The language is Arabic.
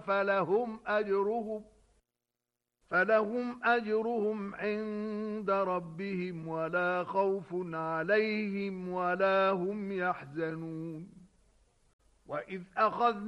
فلهم أجرهم عند ربهم ولا خوف عليهم ولا هم يحزنون. وإذ أخذنا